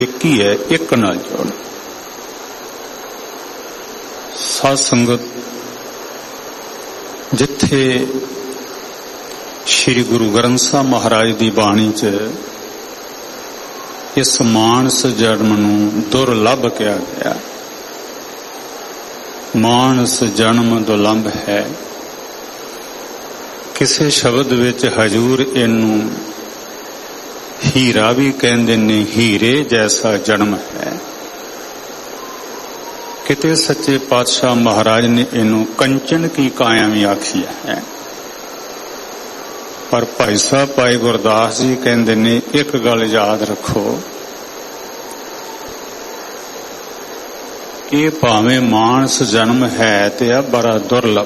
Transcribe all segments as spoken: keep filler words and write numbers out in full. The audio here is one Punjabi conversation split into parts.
ਇੱਕ ਹੀ ਹੈ, ਇੱਕ ਨਾਲ ਜੋੜ। ਸਾਧ ਸੰਗਤ, ਜਿੱਥੇ ਸ੍ਰੀ ਗੁਰੂ ਗ੍ਰੰਥ ਸਾਹਿਬ ਮਹਾਰਾਜ ਦੀ ਬਾਣੀ 'ਚ ਇਸ ਮਾਨਸ ਜਨਮ ਨੂੰ ਦੁਰਲਭ ਕਿਹਾ ਗਿਆ। ਮਾਨਸ ਜਨਮ ਦੁਰਲਭ ਹੈ। ਕਿਸੇ ਸ਼ਬਦ ਵਿੱਚ ਹਜੂਰ ਇਹਨੂੰ ਹੀਰਾ ਵੀ ਕਹਿੰਦੇ ਨੇ, ਹੀਰੇ ਜੈਸਾ ਜਨਮ ਹੈ। ਕਿਤੇ ਸੱਚੇ ਪਾਤਸ਼ਾਹ ਮਹਾਰਾਜ ਨੇ ਇਹਨੂੰ ਕੰਚਨ ਕੀ ਕਾਇਆ ਵੀ ਆਖੀ ਹੈ। ਪਰ ਭਾਈ ਸਾਹਿਬ ਭਾਈ ਗੁਰਦਾਸ ਜੀ ਕਹਿੰਦੇ ਨੇ, ਇੱਕ ਗੱਲ ਯਾਦ ਰੱਖੋ ਕਿ ਭਾਵੇਂ ਮਾਨਸ ਜਨਮ ਹੈ ਤੇ ਆ ਬੜਾ ਦੁਰਲਭ,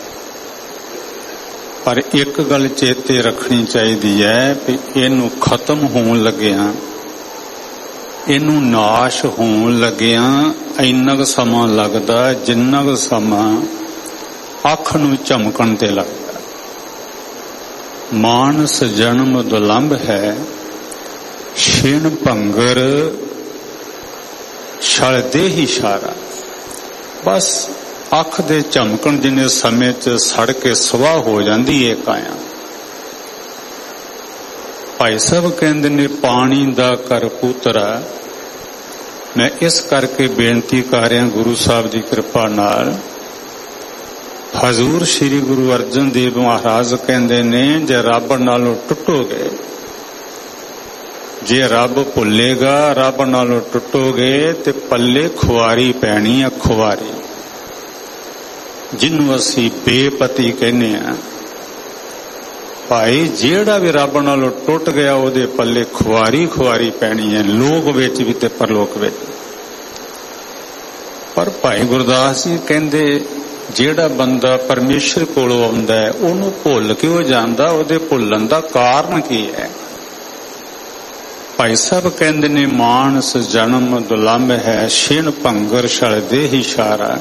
ਪਰ ਇੱਕ ਗੱਲ ਚੇਤੇ ਰੱਖਣੀ ਚਾਹੀਦੀ ਹੈ ਕਿ ਇਹਨੂੰ ਖਤਮ ਹੋਣ ਲੱਗਿਆ, ਇਹਨੂੰ ਨਾਸ਼ ਹੋਣ ਲੱਗਿਆ ਇੰਨਾ ਕੁ ਸਮਾਂ ਲੱਗਦਾ ਜਿੰਨਾ ਕੁ ਸਮਾਂ ਅੱਖ ਨੂੰ ਝਮਕਣ ਤੇ ਲੱਗਦਾ। ਮਾਨਸ ਜਨਮ ਦੁਰਲਭ ਹੈ, ਛਿਣ ਭੰਗਰ ਛਲ ਦੇ ਹੀ ਇਸ਼ਾਰਾ। ਬਸ ਅੱਖ ਦੇ ਝਮਕਣ ਜਿੰਨੇ ਸਮੇਂ 'ਚ ਸੜ ਕੇ ਸਵਾਹ ਹੋ ਜਾਂਦੀ ਹੈ ਕਾਇਆ। ਭਾਈ ਸਾਹਿਬ ਕਹਿੰਦੇ ਨੇ, ਪਾਣੀ ਦਾ ਕਰ ਪੁੱਤਰਾ। ਮੈਂ ਇਸ ਕਰਕੇ ਬੇਨਤੀ ਕਰ ਰਿਹਾ ਗੁਰੂ ਸਾਹਿਬ ਦੀ ਕਿਰਪਾ ਨਾਲ। ਹਜ਼ੂਰ ਸ੍ਰੀ ਗੁਰੂ ਅਰਜਨ ਦੇਵ ਮਹਾਰਾਜ ਕਹਿੰਦੇ ਨੇ, ਜੇ ਰੱਬ ਨਾਲੋਂ ਟੁੱਟੋਗੇ, ਜੇ ਰੱਬ ਭੁੱਲੇਗਾ, ਰੱਬ ਨਾਲੋਂ ਟੁੱਟੋਗੇ ਤੇ ਪੱਲੇ ਖੁਆਰੀ ਪੈਣੀ ਆ, ਖੁਆਰੀ, ਜਿਹਨੂੰ ਅਸੀਂ ਬੇਪਤੀ ਕਹਿੰਦੇ ਆ। ਭਾਈ ਜਿਹੜਾ ਵੀ ਰੱਬ ਨਾਲੋਂ ਟੁੱਟ ਗਿਆ ਉਹਦੇ ਪੱਲੇ ਖੁਆਰੀ ਖੁਆਰੀ ਪੈਣੀ ਹੈ, ਲੋਕ ਵਿੱਚ ਵੀ ਤੇ ਪਰਲੋਕ ਵਿੱਚ। ਪਰ ਭਾਈ ਗੁਰਦਾਸ ਜੀ ਕਹਿੰਦੇ, ਜਿਹੜਾ ਬੰਦਾ ਪਰਮੇਸ਼ਰ ਕੋਲੋਂ ਆਉਂਦਾ ਹੈ ਉਹਨੂੰ ਭੁੱਲ ਕਿਉਂ ਜਾਂਦਾ? ਉਹਦੇ ਭੁੱਲਣ ਦਾ ਕਾਰਨ ਕੀ ਹੈ? ਭਾਈ ਸਾਹਿਬ ਕਹਿੰਦੇ ਨੇ, ਮਾਨਸ ਜਨਮ ਦੁਰਲਭ ਹੈ, ਛਿਣ ਭੰਗਰ ਛਲ ਦੇ ਹੀ ਇਸ਼ਾਰਾ।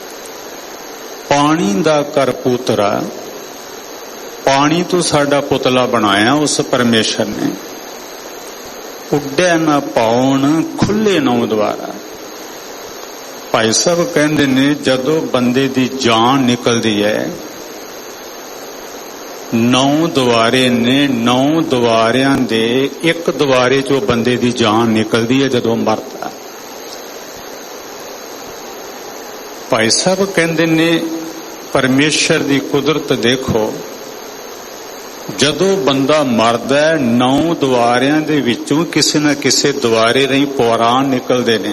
ਪਾਣੀ ਦਾ ਕਰ ਪੁੱਤਰਾ। ਪਾਣੀ ਤੋਂ ਸਾਡਾ ਪੁਤਲਾ ਬਣਾਇਆ ਉਸ ਪਰਮੇਸ਼ਰ ਨੇ। ਉੱਡੈ ਨਾ ਪਾਉਣ ਖੁੱਲੇ ਨੌ ਦੁਆਰਾ। ਭਾਈ ਸਾਹਿਬ ਕਹਿੰਦੇ ਨੇ, ਜਦੋਂ ਬੰਦੇ ਦੀ ਜਾਨ ਨਿਕਲਦੀ ਹੈ, ਨੌ ਦੁਆਰੇ ਨੇ, ਨੌ ਦੁਆਰਿਆਂ ਦੇ ਇੱਕ ਦੁਆਰੇ 'ਚੋਂ ਬੰਦੇ ਦੀ ਜਾਨ ਨਿਕਲਦੀ ਹੈ ਜਦੋਂ ਮਰਦਾ। ਭਾਈ ਸਾਹਿਬ ਕਹਿੰਦੇ ਨੇ, ਪਰਮੇਸ਼ਰ ਦੀ ਕੁਦਰਤ ਦੇਖੋ, ਜਦੋਂ ਬੰਦਾ ਮਰਦਾ ਹੈ, ਨੌ ਦੁਆਰਿਆਂ ਦੇ ਵਿੱਚੋਂ ਕਿਸੇ ਨਾ ਕਿਸੇ ਦੁਆਰੇ ਰਾਹੀਂ ਪੁਰਾਣ ਨਿਕਲਦੇ ਨੇ।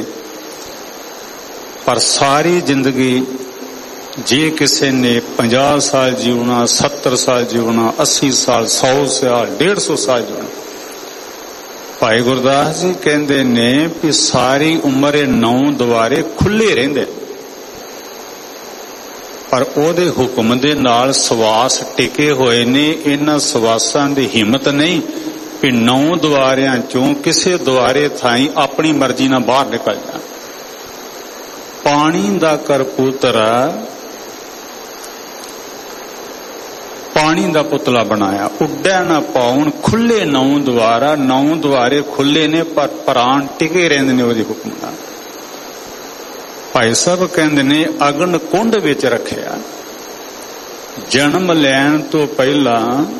ਪਰ ਸਾਰੀ ਜ਼ਿੰਦਗੀ ਜੇ ਕਿਸੇ ਨੇ ਪੰਜਾਹ ਸਾਲ ਜੀਉਣਾ, ਸੱਤਰ ਸਾਲ ਜੀਉਣਾ, ਅੱਸੀ ਸਾਲ, ਸੌ ਸਾਲ, ਡੇਢ ਸੌ ਸਾਲ ਜੀਉਣਾ, ਭਾਈ ਗੁਰਦਾਸ ਜੀ ਕਹਿੰਦੇ ਨੇ ਕਿ ਸਾਰੀ ਉਮਰ ਇਹ ਨੌ ਦੁਆਰੇ ਖੁੱਲੇ ਰਹਿੰਦੇ, ਪਰ ਉਹਦੇ ਹੁਕਮ ਦੇ ਨਾਲ ਸਵਾਸ ਟਿਕੇ ਹੋਏ ਨੇ। ਇਹਨਾਂ ਸਵਾਸਾਂ ਦੀ ਹਿੰਮਤ ਨਹੀਂ ਕਿ ਨੌ ਦੁਆਰਿਆਂ ਚੋਂ ਕਿਸੇ ਦੁਆਰੇ ਥਾਈਂ ਆਪਣੀ ਮਰਜ਼ੀ ਨਾਲ ਬਾਹਰ ਨਿਕਲ ਜਾਣ। ਪਾਣੀ ਦਾ ਕਰ ਪੁੱਤਰਾ, ਪਾਣੀ ਦਾ ਪੁਤਲਾ ਬਣਾਇਆ। ਉੱਡੈ ਨਾ ਪਾਉਣ ਖੁੱਲੇ ਨੌ ਦੁਆਰਾ। ਨੌ ਦੁਆਰੇ ਖੁੱਲੇ ਨੇ ਪਰ ਪ੍ਰਾਣ ਟਿਕੇ ਰਹਿੰਦੇ ਨੇ ਉਹਦੇ ਹੁਕਮ ਨਾਲ। ਭਾਈ ਸਾਹਿਬ ਕਹਿੰਦੇ ਨੇ, ਅਗਨ ਕੁੰਡ ਵਿੱਚ ਰੱਖਿਆ। ਜਨਮ ਲੈਣ ਤੋਂ ਪਹਿਲਾਂ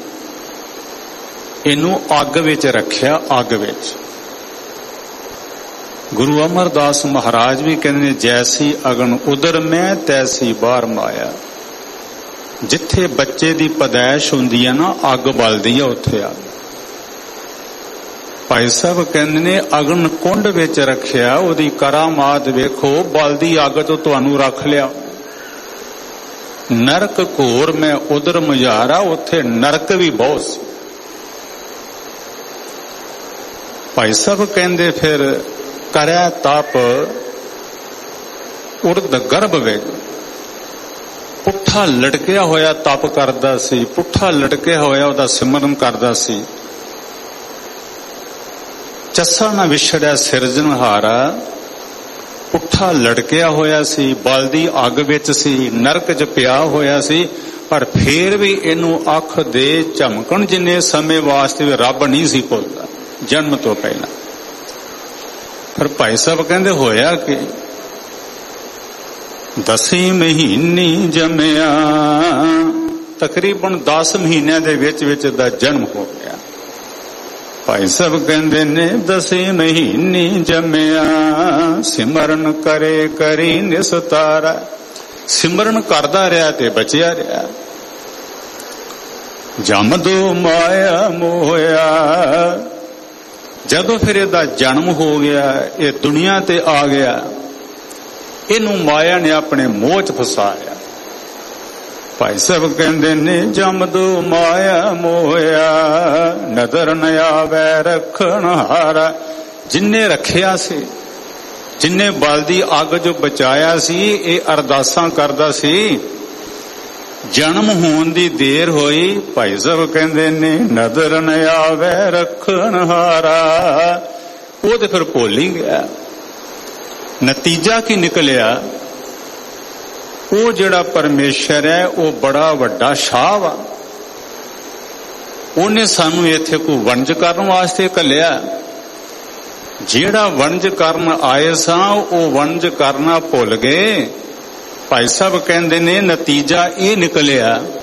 ਇਹਨੂੰ ਅੱਗ ਵਿੱਚ ਰੱਖਿਆ, ਅੱਗ ਵਿੱਚ। ਗੁਰੂ ਅਮਰਦਾਸ ਮਹਾਰਾਜ ਵੀ ਕਹਿੰਦੇ ਨੇ, ਜੈਸੀ ਅਗਨ ਉਦਰ ਮੈਂ ਤੈਸੀ ਬਾਹਰ ਮਾਇਆ। ਜਿੱਥੇ ਬੱਚੇ ਦੀ ਪੈਦਾਇਸ਼ ਹੁੰਦੀ ਹੈ ਨਾ, ਅੱਗ ਬਲਦੀ ਹੈ ਉੱਥੇ ਅੱਗ। ਭਾਈ ਸਾਹਿਬ ਕਹਿੰਦੇ ਨੇ, ਅਗਨ ਕੁੰਡ ਵਿੱਚ ਰੱਖਿਆ। ਉਹਦੀ ਕਰਾਮਾਤ ਵੇਖੋ, ਬਲਦੀ ਅੱਗ ਤੋਂ ਤੁਹਾਨੂੰ ਰੱਖ ਲਿਆ। ਨਰਕ ਘੋਰ ਮੈਂ ਉਦਰ ਮੁਜ਼ਾਰਾ। ਉੱਥੇ ਨਰਕ ਵੀ ਬਹੁਤ ਸੀ। ਭਾਈ ਸਾਹਿਬ ਕਹਿੰਦੇ, ਫਿਰ ਕਰਿਆ ਤਪ ਉਰਦ ਗਰਭ ਵਿੱਚ। ਪੁੱਠਾ ਲਟਕਿਆ ਹੋਇਆ ਤਪ ਕਰਦਾ ਸੀ, ਪੁੱਠਾ ਲਟਕਿਆ ਹੋਇਆ ਉਹਦਾ ਸਿਮਰਨ ਕਰਦਾ ਸੀ। ਚੱਸਾ ਨਾ ਵਿਛੜਿਆ ਸਿਰਜਣਹਾਰਾ। ਪੁੱਠਾ ਲਟਕਿਆ ਹੋਇਆ ਸੀ, ਬਲਦੀ ਅੱਗ ਵਿੱਚ ਸੀ, ਨਰਕ 'ਚ ਪਿਆ ਹੋਇਆ ਸੀ, ਪਰ ਫੇਰ ਵੀ ਇਹਨੂੰ ਅੱਖ ਦੇ ਝਮਕਣ ਜਿੰਨੇ ਸਮੇਂ ਵਾਸਤੇ ਰੱਬ ਨਹੀਂ ਸੀ ਭੁੱਲਦਾ, ਜਨਮ ਤੋਂ ਪਹਿਲਾਂ। ਫਿਰ ਭਾਈ ਸਾਹਿਬ ਕਹਿੰਦੇ ਹੋਇਆ ਕਿ ਦਸੀਂ ਮਹੀਨੇ ਜੰਮਿਆ, ਤਕਰੀਬਨ ਦਸ ਮਹੀਨਿਆਂ ਦੇ ਵਿੱਚ ਵਿੱਚ ਦਾ ਜਨਮ ਹੋ ਗਿਆ। ਭਾਈ ਸਾਹਿਬ ਕਹਿੰਦੇ ਨੇ ਦਸੀਂ ਮਹੀਨੇ ਜੰਮਿਆ, ਸਿਮਰਨ ਕਰੇ ਕਰੀ ਨਿਸਤਾਰਾ, ਸਿਮਰਨ ਕਰਦਾ ਰਿਹਾ ਤੇ ਬਚਿਆ ਰਿਹਾ। ਜੰਮਦੋ ਮਾਇਆ ਮੋਇਆ, ਜਦੋਂ ਫਿਰ ਇਹਦਾ ਜਨਮ ਹੋ ਗਿਆ, ਇਹ ਦੁਨੀਆ ਤੇ ਆ ਗਿਆ, ਇਹਨੂੰ ਮਾਇਆ ਨੇ ਆਪਣੇ ਮੋਹ ਚ ਫਸਾਇਆ। ਭਾਈ ਸਾਹਿਬ ਕਹਿੰਦੇ ਨੇ ਜੰਮਦੋ ਮਾਇਆ ਮੋਇਆ, ਨਦਰ ਨ ਆਵੈ ਰੱਖਣ ਹਾਰਾ, ਜਿੰਨੇ ਰੱਖਿਆ ਸੀ, ਜਿੰਨੇ ਬਲਦੀ ਅੱਗ ਜੋ ਬਚਾਇਆ ਸੀ, ਇਹ ਅਰਦਾਸਾਂ ਕਰਦਾ ਸੀ। ਜਨਮ ਹੋਣ ਦੀ ਦੇਰ ਹੋਈ, ਭਾਈ ਸਾਹਿਬ ਕਹਿੰਦੇ ਨੇ ਨਦਰ ਨ ਆਵੈ ਰੱਖਣ ਹਾਰਾ, ਉਹ ਤੇ ਫਿਰ ਭੁੱਲ ਹੀ ਗਿਆ। ਨਤੀਜਾ ਕੀ ਨਿਕਲਿਆ? ਉਹ ਜਿਹੜਾ ਪਰਮੇਸ਼ਰ ਹੈ ਉਹ ਬੜਾ ਵੱਡਾ ਸ਼ਾਹ ਵਾ, ਉਹਨੇ ਸਾਨੂੰ ਇੱਥੇ ਕੋਈ ਵਣਜ ਕਰਨ ਵਾਸਤੇ ਘੱਲਿਆ। ਜਿਹੜਾ ਵਣਜ ਕਰਨ ਆਏ ਸਾਂ ਉਹ ਵਣਜ ਕਰਨਾ ਭੁੱਲ ਗਏ। ਭਾਈ ਸਾਹਿਬ ਕਹਿੰਦੇ ਨੇ ਨਤੀਜਾ ਇਹ ਨਿਕਲਿਆ